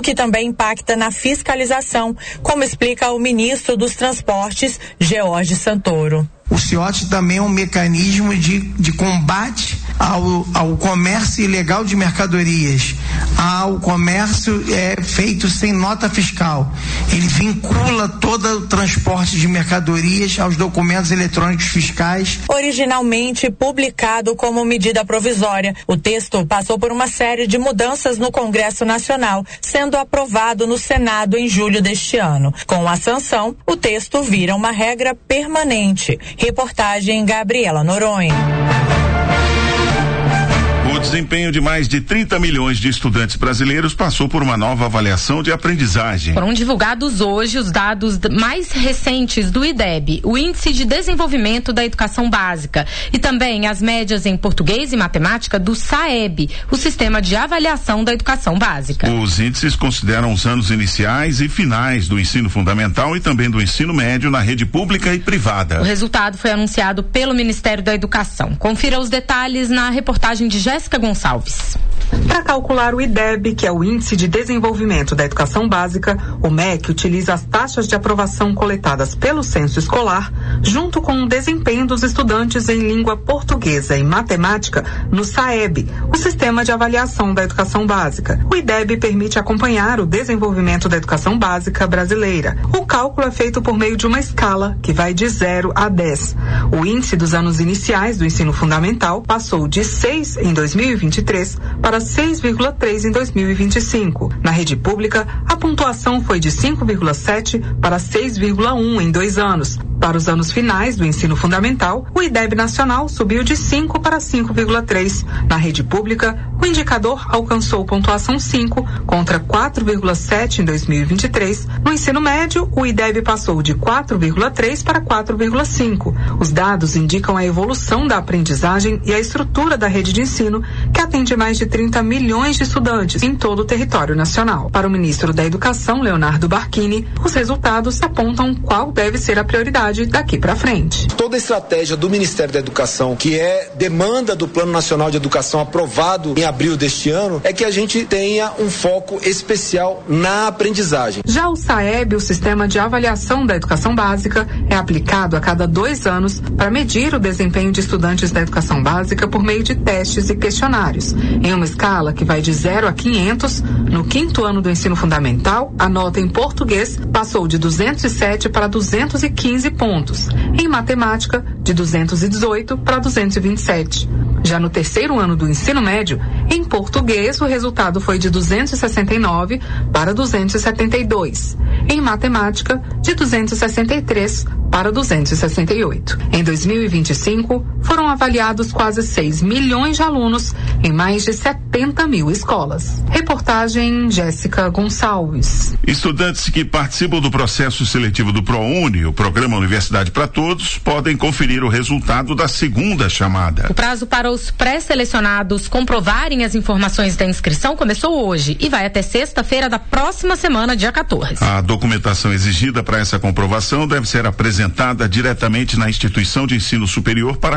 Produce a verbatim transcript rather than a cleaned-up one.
que também impacta na fiscalização, como explica o ministro dos Transportes, George Santoro. O CIOT também é um mecanismo de, de combate ao, ao comércio ilegal de mercadorias, ao comércio é, feito sem nota fiscal. Ele vincula todo o transporte de mercadorias aos documentos eletrônicos fiscais. Originalmente publicado como medida provisória, o texto passou por uma série de mudanças no Congresso Nacional, sendo aprovado no Senado em julho deste ano. Com a sanção, o texto vira uma regra permanente. Reportagem Gabriela Noronha. O desempenho de mais de trinta milhões de estudantes brasileiros passou por uma nova avaliação de aprendizagem. Foram divulgados hoje os dados mais recentes do I D E B, o Índice de Desenvolvimento da Educação Básica, e também as médias em português e matemática do SAEB, o Sistema de Avaliação da Educação Básica. Os índices consideram os anos iniciais e finais do ensino fundamental e também do ensino médio na rede pública e privada. O resultado foi anunciado pelo Ministério da Educação. Confira os detalhes na reportagem de Jéssica Gonçalves. Para calcular o I D E B, que é o Índice de Desenvolvimento da Educação Básica, o M E C utiliza as taxas de aprovação coletadas pelo censo escolar, junto com o desempenho dos estudantes em língua portuguesa e matemática no SAEB, o Sistema de Avaliação da Educação Básica. O I D E B permite acompanhar o desenvolvimento da educação básica brasileira. O cálculo é feito por meio de uma escala que vai de zero a dez. O índice dos anos iniciais do ensino fundamental passou de seis em dois mil e vinte e três para seis vírgula três em dois mil e vinte e cinco. Na rede pública, a pontuação foi de cinco vírgula sete para seis vírgula um em dois anos. Para os anos finais do ensino fundamental, o I D E B nacional subiu de cinco para cinco vírgula três. Na rede pública, o indicador alcançou pontuação cinco contra quatro vírgula sete em dois mil e vinte e três. No ensino médio, o I D E B passou de quatro vírgula três para quatro vírgula cinco. Os dados indicam a evolução da aprendizagem e a estrutura da rede de ensino, que atende mais de trinta milhões de estudantes em todo o território nacional. Para o ministro da Educação, Leonardo Barquini, os resultados apontam qual deve ser a prioridade daqui para frente. Toda a estratégia do Ministério da Educação, que é demanda do Plano Nacional de Educação aprovado em abril deste ano, é que a gente tenha um foco especial na aprendizagem. Já o SAEB, o Sistema de Avaliação da Educação Básica, é aplicado a cada dois anos para medir o desempenho de estudantes da educação básica por meio de testes e questionários. Em uma escala que vai de zero a quinhentos, no quinto ano do ensino fundamental, a nota em português passou de duzentos e sete para duzentos e quinze pontos. Em matemática, de duzentos e dezoito para duzentos e vinte e sete. Já no terceiro ano do ensino médio, em português, o resultado foi de duzentos e sessenta e nove para duzentos e setenta e dois. Em matemática, de duzentos e sessenta e três para duzentos e sessenta e oito. Em dois mil e vinte e cinco, foram avaliados quase seis milhões de alunos em mais de setenta mil escolas. Reportagem Jéssica Gonçalves. Estudantes que participam do processo seletivo do ProUni, o Programa Universidade para Todos, podem conferir o resultado da segunda chamada. O prazo para os pré-selecionados comprovarem as informações da inscrição começou hoje e vai até sexta-feira da próxima semana, dia quatorze. A documentação exigida para essa comprovação deve ser apresentada diretamente na instituição de ensino superior para